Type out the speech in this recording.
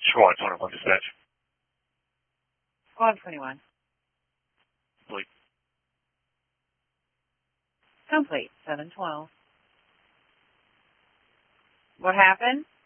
Squad 21 dispatch. Squad 21. Complete. Complete. 712. What happened?